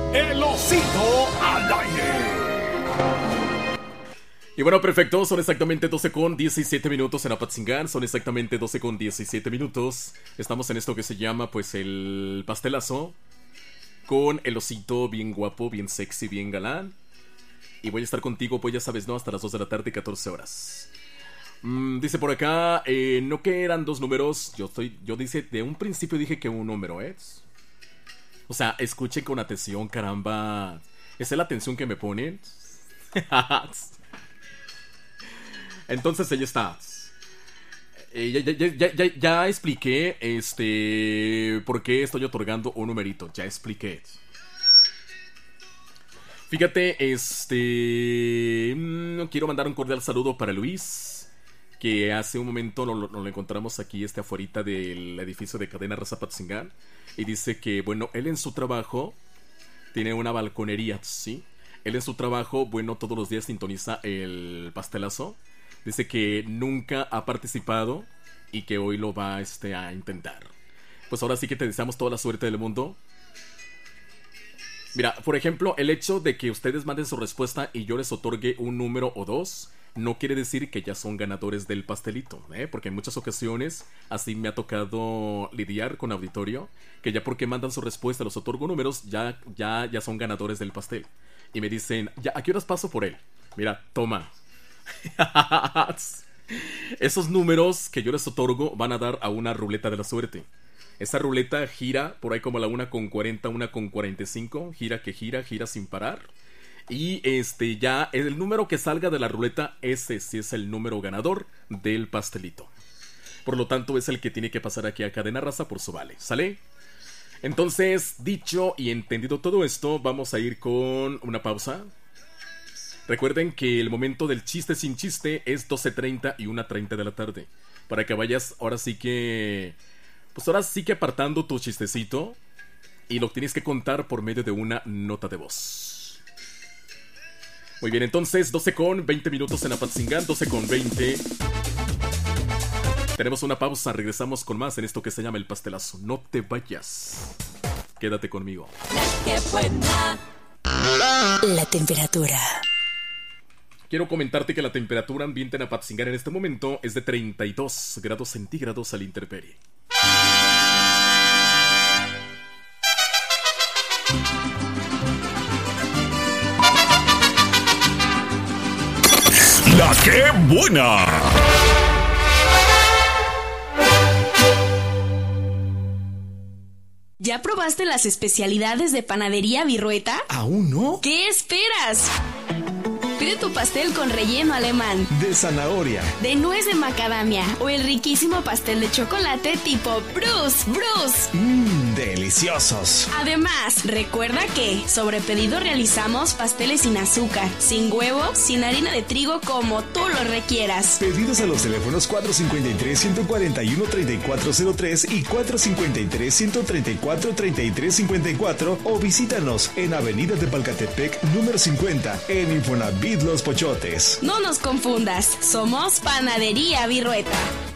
El Osito al aire. Y bueno, perfecto, son exactamente 12 con 17 minutos en Apatzingán, son exactamente 12 con 17 minutos. Estamos en esto que se llama, pues, el pastelazo, con el osito bien guapo, bien sexy, bien galán. Y voy a estar contigo, pues ya sabes, ¿no? Hasta las 2 de la tarde, 14 horas. Dice por acá, no que eran dos números, yo dice, de un principio dije que un número, ¿eh? O sea, escuchen con atención, caramba. Esa es la atención que me ponen. Entonces ahí está. Ya expliqué por qué estoy otorgando un numerito. Ya expliqué. Fíjate, quiero mandar un cordial saludo para Luis, que hace un momento nos lo encontramos aquí afuerita del edificio de Cadena Raza Apatzingán. Y dice que, bueno, él en su trabajo tiene una balconería, ¿sí? Él en su trabajo, bueno, todos los días sintoniza el pastelazo. Dice que nunca ha participado y que hoy lo va a intentar. Pues ahora sí que te deseamos toda la suerte del mundo. Mira, por ejemplo, el hecho de que ustedes manden su respuesta y yo les otorgue un número o dos, no quiere decir que ya son ganadores del pastelito, porque en muchas ocasiones así me ha tocado lidiar con auditorio, que ya porque mandan su respuesta, los otorgo números, ya son ganadores del pastel. Y me dicen, ya, ¿a qué horas paso por él? Mira, toma. Esos números que yo les otorgo van a dar a una ruleta de la suerte. Esa ruleta gira por ahí como la 1:40, 1:45. Gira sin parar. Y ya el número que salga de la ruleta, ese sí es el número ganador del pastelito. Por lo tanto, es el que tiene que pasar aquí a Cadena Raza por su vale. ¿Sale? Entonces, dicho y entendido todo esto, vamos a ir con una pausa. Recuerden que el momento del chiste sin chiste es 12:30 y 1:30 de la tarde. Para que vayas ahora sí que apartando tu chistecito. Y lo tienes que contar por medio de una nota de voz. Muy bien, entonces 12 con 20 minutos en Apatzingán, 12 con 20. Tenemos una pausa, regresamos con más en esto que se llama el pastelazo. No te vayas. Quédate conmigo. ¡Qué buena! La temperatura. Quiero comentarte que la temperatura ambiente en Apatzingán en este momento es de 32 grados centígrados a la intemperie. ¡La qué buena! ¿Ya probaste las especialidades de Panadería Virrueta? ¿Aún no? ¿Qué esperas? Pide tu pastel con relleno alemán, De zanahoria, de nuez de macadamia o el riquísimo pastel de chocolate tipo Bruce. deliciosos. Además, recuerda que sobre pedido realizamos pasteles sin azúcar, sin huevo, sin harina de trigo, como tú lo requieras. Pedidos a los teléfonos 453-141-3403 y 453-134-3354 o visítanos en Avenida de Palcatepec, número 50, en Infonavit Los Pochotes. No nos confundas, somos Panadería Virrueta.